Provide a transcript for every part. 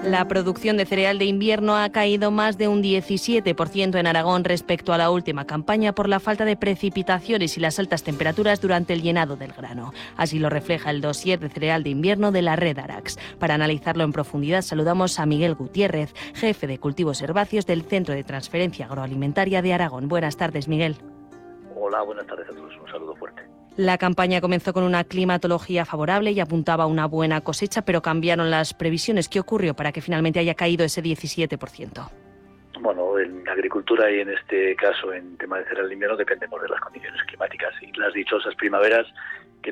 La producción de cereal de invierno ha caído más de un 17% en Aragón respecto a la última campaña por la falta de precipitaciones y las altas temperaturas durante el llenado del grano. Así lo refleja el dossier de cereal de invierno de la red Arax. Para analizarlo en profundidad saludamos a Miguel Gutiérrez, jefe de cultivos herbáceos del Centro de Transferencia Agroalimentaria de Aragón. Buenas tardes, Miguel. Hola, buenas tardes a todos. Un saludo fuerte. La campaña comenzó con una climatología favorable y apuntaba a una buena cosecha, pero cambiaron las previsiones. ¿Qué ocurrió para que finalmente haya caído ese 17%? Bueno, en agricultura y en este caso en tema de cereal de invierno dependemos de las condiciones climáticas y las dichosas primaveras que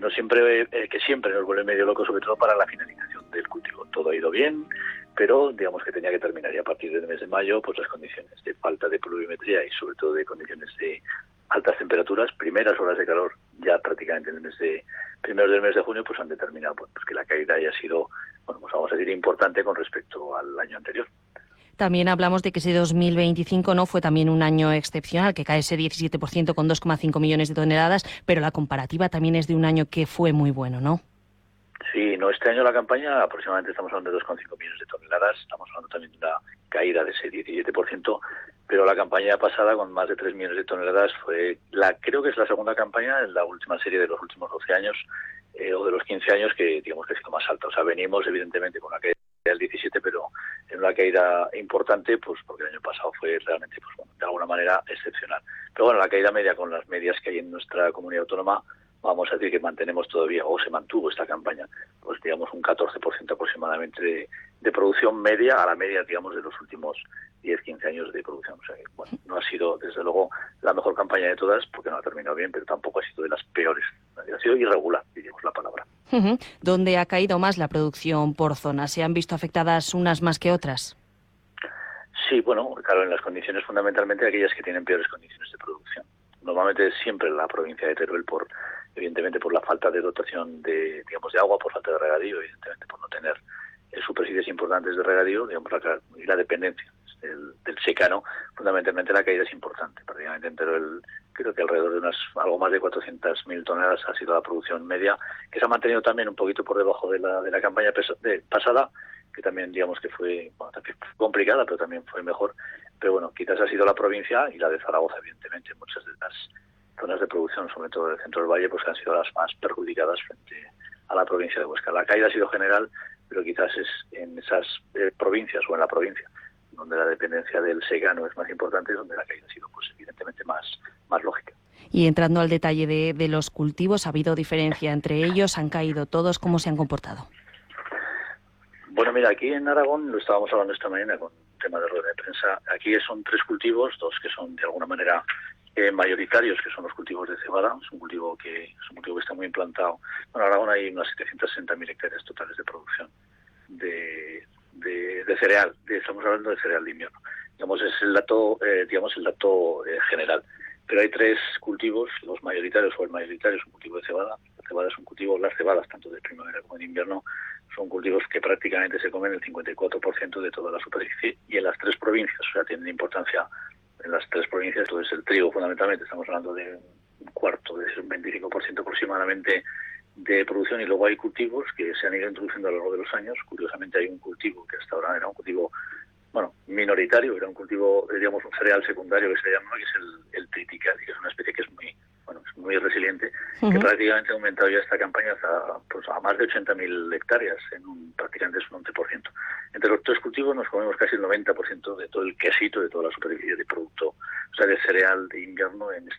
siempre nos vuelven medio locos, sobre todo para la finalización del cultivo. Todo ha ido bien, pero digamos que tenía que terminar y a partir del mes de mayo pues las condiciones de falta de pluviometría y sobre todo de condiciones de altas temperaturas, primeras horas de calor ya prácticamente en el primeros del mes de junio, pues han determinado pues que la caída haya sido, pues vamos a decir, importante con respecto al año anterior. También hablamos de que ese 2025 no fue también un año excepcional, que cae ese 17% con 2,5 millones de toneladas, pero la comparativa también es de un año que fue muy bueno, ¿no? Sí, no, este año la campaña aproximadamente estamos hablando de 2,5 millones de toneladas, estamos hablando también de una caída de ese 17%, pero la campaña pasada con más de 3 millones de toneladas creo que es la segunda campaña en la última serie de los últimos 12 años o de los 15 años que digamos que ha sido más alta. O sea, venimos evidentemente con una caída del 17, pero en una caída importante, pues porque el año pasado fue realmente, pues bueno, de alguna manera excepcional. Pero bueno, la caída media con las medias que hay en nuestra comunidad autónoma, vamos a decir que mantenemos todavía, o se mantuvo esta campaña, pues digamos un 14% aproximadamente de producción media a la media, digamos, de los últimos 10-15 años de producción. O sea que, bueno, no ha sido, desde luego, la mejor campaña de todas, porque no ha terminado bien, pero tampoco ha sido de las peores. Ha sido irregular, diríamos la palabra. ¿Dónde ha caído más la producción por zona? ¿Se han visto afectadas unas más que otras? Sí, bueno, claro, en las condiciones fundamentalmente aquellas que tienen peores condiciones de producción. Normalmente es siempre la provincia de Teruel evidentemente por la falta de dotación de agua, por falta de regadío, evidentemente por no tener superficies importantes de regadío, digamos, y la dependencia del secano, fundamentalmente la caída es importante. Prácticamente en Teruel creo que alrededor de algo más de 400.000 toneladas ha sido la producción media, que se ha mantenido también un poquito por debajo de la campaña pasada, que también digamos que fue complicada, pero también fue mejor. Pero bueno, quizás ha sido la provincia y la de Zaragoza, evidentemente, muchas de las zonas de producción, sobre todo del centro del valle, pues han sido las más perjudicadas frente a la provincia de Huesca. La caída ha sido general, pero quizás es en esas provincias o en la provincia donde la dependencia del secano es más importante, donde la caída ha sido pues evidentemente más lógica. Y entrando al detalle de los cultivos, ¿ha habido diferencia entre ellos? ¿Han caído todos? ¿Cómo se han comportado? Bueno, mira, aquí en Aragón, lo estábamos hablando esta mañana con un tema de rueda de prensa, aquí son 3 cultivos, 2 que son de alguna manera mayoritarios, que son los cultivos de cebada. Es un cultivo que está muy implantado. Bueno, en Aragón hay unas 760.000 hectáreas totales de producción de cereal. Estamos hablando de cereal de invierno. Digamos, es el dato, general. Pero hay 3 cultivos, los mayoritarios o el mayoritario es un cultivo de cebada. La cebada es un cultivo, las cebadas, tanto de primavera como de invierno, son cultivos que prácticamente se comen el 54% de toda la superficie y en las 3 provincias, o sea, tienen importancia en las 3 provincias. Entonces el trigo fundamentalmente, estamos hablando de un cuarto, de un 25% aproximadamente de producción, y luego hay cultivos que se han ido introduciendo a lo largo de los años. Curiosamente hay un cultivo que hasta ahora era un cultivo minoritario, era un cultivo, digamos, un cereal secundario que se llama, que es el triticale, que es una especie que es muy resiliente, que prácticamente ha aumentado ya esta campaña a más de 80.000 hectáreas, prácticamente es un 11%. Entre los 3 cultivos nos comemos casi el 90% de todo el quesito, de toda la superficie de producto, o sea, de cereal de invierno en